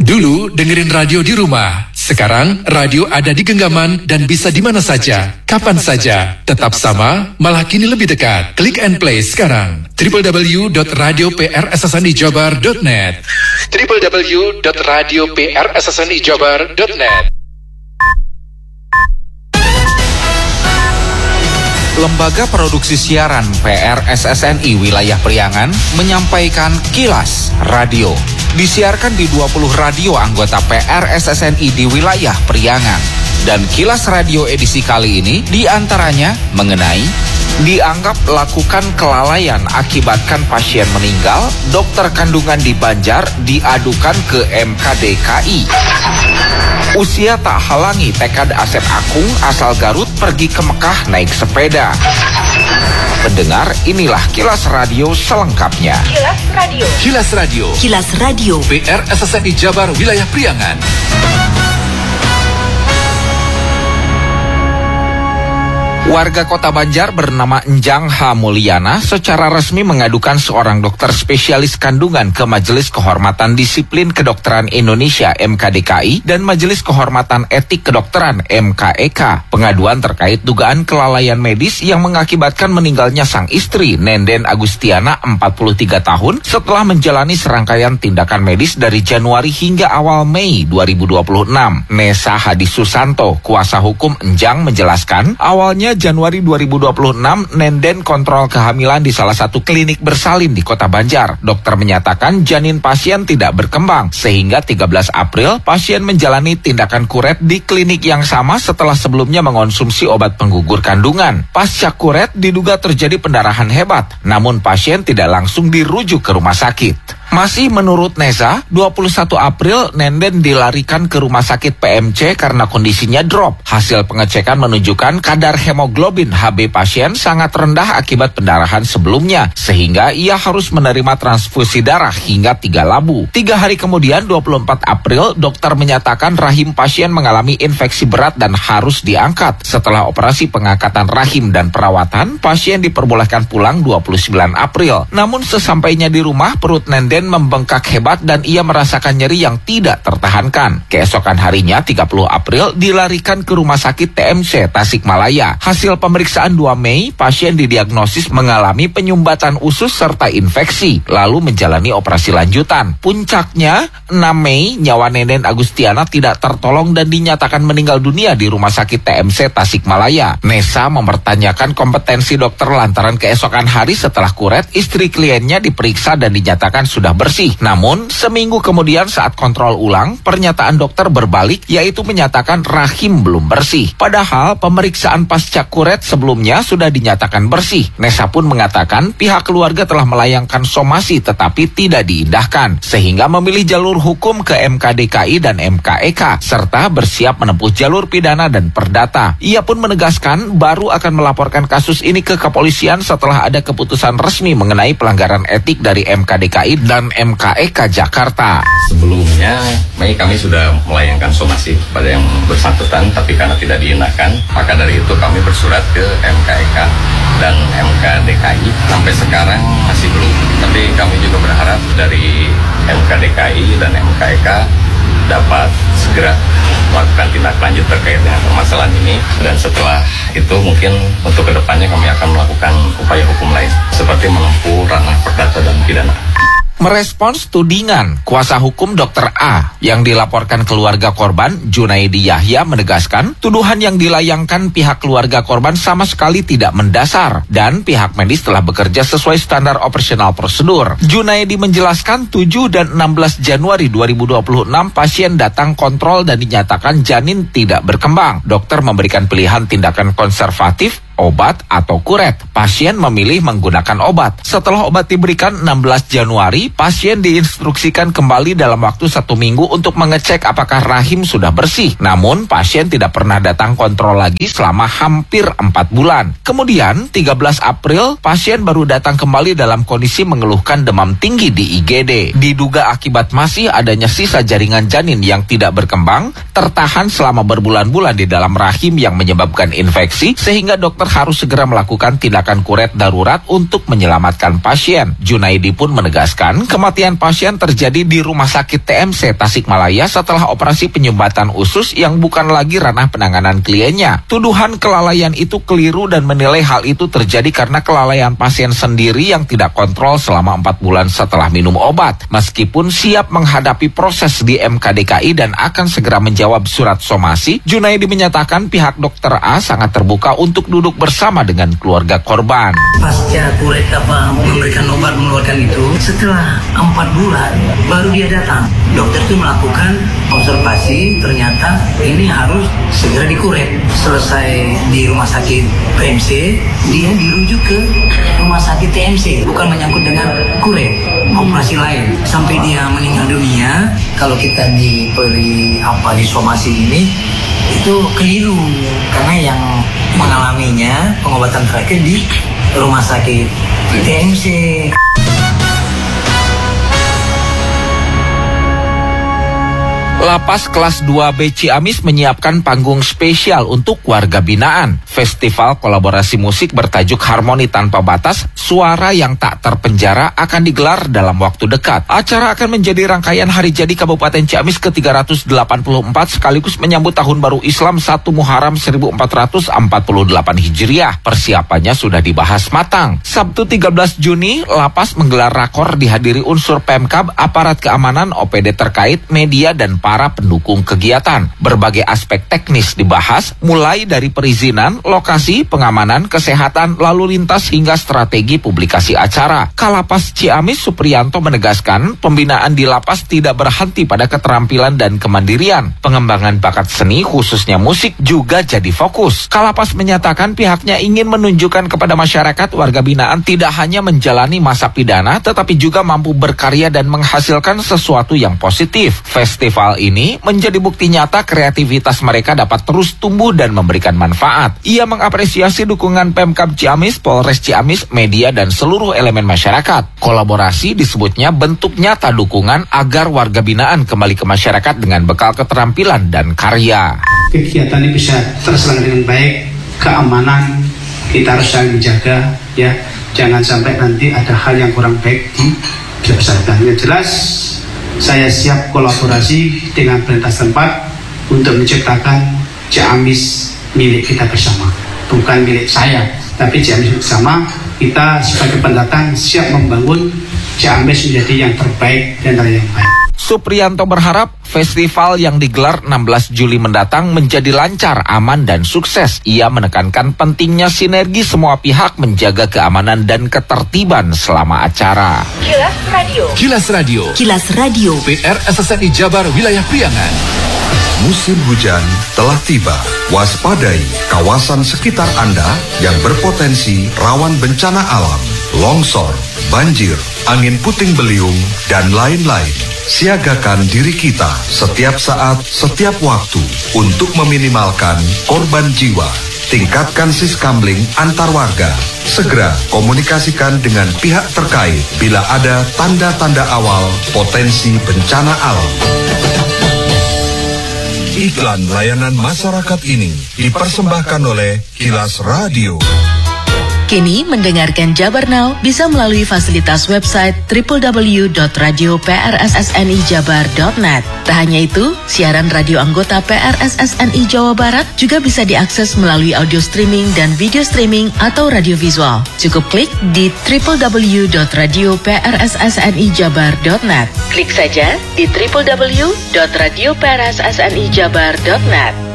Dulu dengerin radio di rumah, sekarang radio ada di genggaman dan bisa di mana saja, kapan saja. Tetap sama, malah kini lebih dekat. Klik and play sekarang. www.radioprssnijabar.net www.radioprssnijabar.net. Lembaga Produksi Siaran PRSSNI Wilayah Priangan menyampaikan Kilas Radio. Disiarkan di 20 radio anggota PRSSNI di wilayah Priangan. Dan Kilas Radio edisi kali ini diantaranya mengenai dianggap lakukan kelalaian akibatkan pasien meninggal, dokter kandungan di Banjar diadukan ke MKDKI. Usia tak halangi tekad Asep Akung asal Garut pergi ke Mekah naik sepeda. Pendengar, inilah Kilas Radio selengkapnya. Kilas Radio. Kilas Radio. Kilas Radio. PRSSNI Jabar Wilayah Priangan. Warga Kota Banjar bernama Enjang H. Mulyana secara resmi mengadukan seorang dokter spesialis kandungan ke Majelis Kehormatan Disiplin Kedokteran Indonesia (MKDKI) dan Majelis Kehormatan Etik Kedokteran (MKEK). Pengaduan terkait dugaan kelalaian medis yang mengakibatkan meninggalnya sang istri Nenden Agustiana 43 tahun setelah menjalani serangkaian tindakan medis dari Januari hingga awal Mei 2026. Nesa Hadi Susanto, kuasa hukum Enjang menjelaskan, awalnya Januari 2026, Nenden kontrol kehamilan di salah satu klinik bersalin di Kota Banjar. Dokter menyatakan janin pasien tidak berkembang, sehingga 13 April pasien menjalani tindakan kuret di klinik yang sama setelah sebelumnya mengonsumsi obat penggugur kandungan. Pasca kuret diduga terjadi pendarahan hebat, namun pasien tidak langsung dirujuk ke rumah sakit. Masih menurut Nesa, 21 April Nenden dilarikan ke rumah sakit PMC karena kondisinya drop. Hasil pengecekan menunjukkan kadar hemoglobin HB pasien sangat rendah akibat pendarahan sebelumnya, sehingga ia harus menerima transfusi darah hingga 3 labu. 3 hari kemudian, 24 April, dokter menyatakan rahim pasien mengalami infeksi berat dan harus diangkat. Setelah operasi pengangkatan rahim dan perawatan, pasien diperbolehkan pulang 29 April. Namun sesampainya di rumah, perut Nenden membengkak hebat dan ia merasakan nyeri yang tidak tertahankan. Keesokan harinya 30 April dilarikan ke rumah sakit TMC Tasikmalaya. Hasil pemeriksaan 2 Mei, pasien didiagnosis mengalami penyumbatan usus serta infeksi, lalu menjalani operasi lanjutan. Puncaknya, 6 Mei, nyawa Nenden Agustiana tidak tertolong dan dinyatakan meninggal dunia di rumah sakit TMC Tasikmalaya. Nesa mempertanyakan kompetensi dokter lantaran keesokan hari setelah kuret, istri kliennya diperiksa dan dinyatakan sudah bersih. Namun, seminggu kemudian saat kontrol ulang, pernyataan dokter berbalik, yaitu menyatakan rahim belum bersih. Padahal, pemeriksaan pasca kuret sebelumnya sudah dinyatakan bersih. Nesa pun mengatakan pihak keluarga telah melayangkan somasi tetapi tidak diindahkan, sehingga memilih jalur hukum ke MKDKI dan MKEK, serta bersiap menempuh jalur pidana dan perdata. Ia pun menegaskan baru akan melaporkan kasus ini ke kepolisian setelah ada keputusan resmi mengenai pelanggaran etik dari MKDKI dan MKEK Jakarta. Sebelumnya, Mei kami sudah melayangkan somasi pada yang bersangkutan, tapi karena tidak diindahkan, maka dari itu kami bersurat ke MKEK dan MKDKI. Sampai sekarang masih belum. Tapi kami juga berharap dari MKDKI dan MKEK dapat segera melakukan tindak lanjut terkait dengan permasalahan ini. Dan setelah itu mungkin untuk kedepannya kami akan melakukan upaya hukum lain, seperti menempuh ranah perdata dan pidana. Merespons tudingan, kuasa hukum Dr. A yang dilaporkan keluarga korban, Junaidi Yahya menegaskan tuduhan yang dilayangkan pihak keluarga korban sama sekali tidak mendasar dan pihak medis telah bekerja sesuai standar operasional prosedur. Junaidi menjelaskan 7 dan 16 Januari 2026 pasien datang kontrol dan dinyatakan janin tidak berkembang. Dokter memberikan pilihan tindakan konservatif, obat atau kuret. Pasien memilih menggunakan obat. Setelah obat diberikan 16 Januari, pasien diinstruksikan kembali dalam waktu 1 minggu untuk mengecek apakah rahim sudah bersih. Namun, pasien tidak pernah datang kontrol lagi selama hampir 4 bulan. Kemudian, 13 April, pasien baru datang kembali dalam kondisi mengeluhkan demam tinggi di IGD. Diduga akibat masih adanya sisa jaringan janin yang tidak berkembang, tertahan selama berbulan-bulan di dalam rahim yang menyebabkan infeksi, sehingga dokter harus segera melakukan tindakan kuret darurat untuk menyelamatkan pasien. Junaidi pun menegaskan kematian pasien terjadi di Rumah Sakit TMC Tasikmalaya setelah operasi penyumbatan usus yang bukan lagi ranah penanganan kliennya. Tuduhan kelalaian itu keliru dan menilai hal itu terjadi karena kelalaian pasien sendiri yang tidak kontrol selama 4 bulan setelah minum obat. Meskipun siap menghadapi proses di MKDKI dan akan segera menjawab surat somasi, Junaidi menyatakan pihak dokter A sangat terbuka untuk duduk bersama dengan keluarga korban. Pasca kuret memberikan obat mengeluarkan itu, setelah 4 bulan baru dia datang. Dokter itu melakukan observasi, ternyata ini harus segera dikuret. Selesai di rumah sakit PMC, dia dirujuk ke rumah sakit TMC, bukan menyangkut dengan kuret, operasi lain. Sampai dia meninggal dunia, kalau kita diberi somasi ini, itu keliru. Karena yang mengalaminya pengobatan terakhir di rumah sakit TMC. Lapas kelas 2B Ciamis menyiapkan panggung spesial untuk warga binaan. Festival kolaborasi musik bertajuk Harmoni Tanpa Batas, Suara yang Tak Terpenjara akan digelar dalam waktu dekat. Acara akan menjadi rangkaian hari jadi Kabupaten Ciamis ke-384 sekaligus menyambut Tahun Baru Islam 1 Muharram 1448 Hijriah. Persiapannya sudah dibahas matang. Sabtu 13 Juni, Lapas menggelar rakor dihadiri unsur Pemkab, aparat keamanan, OPD terkait, media, dan para pendukung kegiatan. Berbagai aspek teknis dibahas, mulai dari perizinan, lokasi, pengamanan, kesehatan, lalu lintas hingga strategi publikasi acara. Kalapas Ciamis Supriyanto menegaskan, pembinaan di lapas tidak berhenti pada keterampilan dan kemandirian. Pengembangan bakat seni khususnya musik juga jadi fokus. Kalapas menyatakan pihaknya ingin menunjukkan kepada masyarakat warga binaan tidak hanya menjalani masa pidana, tetapi juga mampu berkarya dan menghasilkan sesuatu yang positif. Festival ini menjadi bukti nyata kreativitas mereka dapat terus tumbuh dan memberikan manfaat. Ia mengapresiasi dukungan Pemkab Ciamis, Polres Ciamis, media, dan seluruh elemen masyarakat. Kolaborasi disebutnya bentuk nyata dukungan agar warga binaan kembali ke masyarakat dengan bekal keterampilan dan karya. Kegiatan ini bisa terselenggara dengan baik, keamanan kita harus saling menjaga, ya. Jangan sampai nanti ada hal yang kurang baik dilaksanakan. Yang jelas, saya siap kolaborasi dengan pemerintah setempat untuk menciptakan Ciamis milik kita bersama. Bukan milik saya, tapi Ciamis bersama. Kita sebagai pendatang siap membangun Ciamis menjadi yang terbaik dan yang baik. Supriyanto berharap festival yang digelar 16 Juli mendatang menjadi lancar, aman, dan sukses. Ia menekankan pentingnya sinergi semua pihak menjaga keamanan dan ketertiban selama acara. Kilas Radio. Kilas Radio. Kilas Radio. PR SSNI Jabar Wilayah Priangan. Musim hujan telah tiba. Waspadai kawasan sekitar Anda yang berpotensi rawan bencana alam, longsor, banjir, angin puting beliung, dan lain-lain. Siagakan diri kita setiap saat, setiap waktu untuk meminimalkan korban jiwa. Tingkatkan siskamling antar warga. Segera komunikasikan dengan pihak terkait bila ada tanda-tanda awal potensi bencana alam. Iklan layanan masyarakat ini dipersembahkan oleh Kilas Radio. Kini mendengarkan Jabar Now bisa melalui fasilitas website www.radio.prssnijabar.net. Tak hanya itu, siaran radio anggota PRSSNI Jawa Barat juga bisa diakses melalui audio streaming dan video streaming atau radio visual. Cukup klik di www.radio.prssnijabar.net. Klik saja di www.radio.prssnijabar.net.